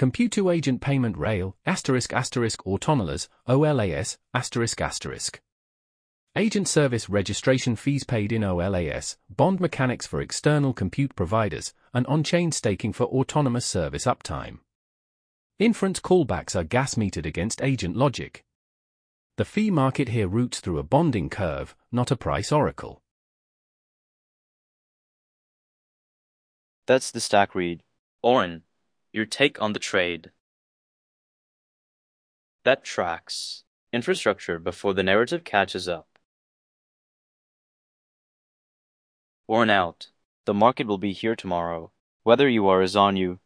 Compute to Agent Payment Rail, **Autonomous, OLAS, **. Agent Service Registration Fees paid in OLAS, bond mechanics for external compute providers, and on-chain staking for autonomous service uptime. Inference callbacks are gas-metered against agent logic. The fee market here routes through a bonding curve, not a price oracle. That's the stack read. Oren, your take on the trade. That tracks. Infrastructure before the narrative catches up. Oren out. The market will be here tomorrow. Whether you are Azanu,